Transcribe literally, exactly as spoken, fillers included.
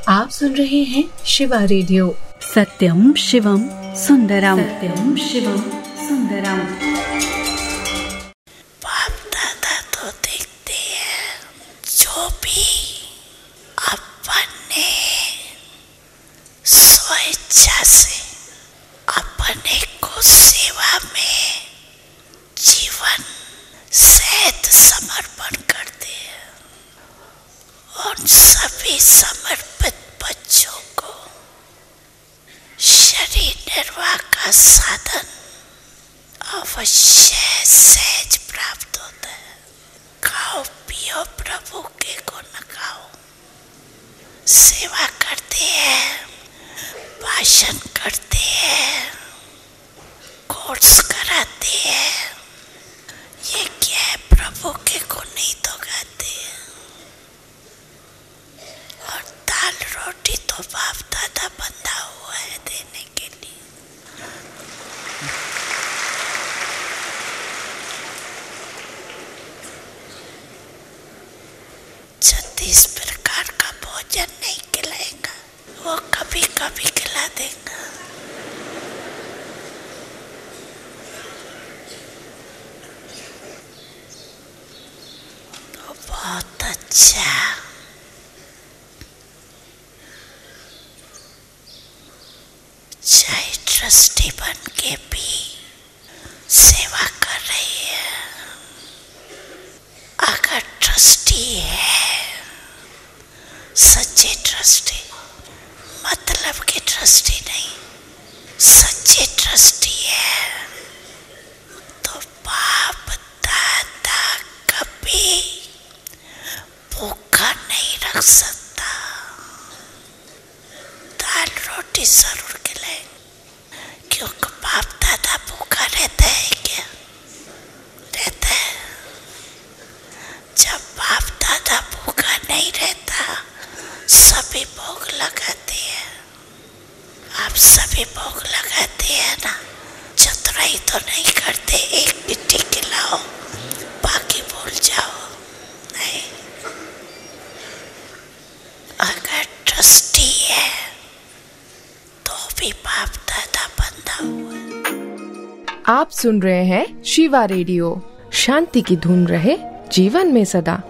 आप सुन रहे हैं शिवा रेडियो। सत्यम शिवम सुंदरम, सत्यम शिवम सुंदरम। बाप दादा तो देखते हैं, जो भी अपन ने स्वेच्छा से अपने को सेवा में जीवन सहित समर्पण करते हैं। उन सभी समर्पित बच्चों को शरीर निर्वाह का साधन अवश्य सहज प्राप्त होता है। खाओ पियो प्रभु के गुण गाओ। सेवा करते हैं, भाषण करते हैं, कोर्स कराते हैं, ये क्या है, प्रभु के गुण ही तो गाते हैं। और दाल रोटी तो बाप दादा बंधा हुआ है देने के लिए। छत्तीस प्रकार का भोजन नहीं खिलाएगा, वो कभी कभी खिला देगा। तो बहुत अच्छा। चाहे ट्रस्टी बन के भी सेवा कर रही है, अगर ट्रस्टी है, सच्चे ट्रस्टी, मतलब के ट्रस्टी नहीं, सच्चे ट्रस्टी है, तो बाप दादा कभी भूखा नहीं रख सकता। दाल रोटी जरूर खिलाए, क्योंकि बाप दादा भूखा रहता है क्या? रहता है। जब बाप दादा भूखा नहीं रहता, सभी भोग लगाते हैं। आप सभी भोग लगाते हैं ना, चतुराई तो नहीं करते, एक पिट्ठी खिलाओ बाकी भूल जाओ। नहीं, अगर ट्रस्टी है तो भी बाप दादा बंधा हुआ है। आप सुन रहे हैं शिवा रेडियो। शांति की धुन रहे जीवन में सदा।